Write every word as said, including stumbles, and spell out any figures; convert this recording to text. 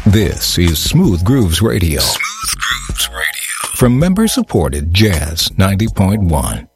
This is Smooth Grooves Radio. Smooth Grooves Radio. From member-supported Jazz ninety point one.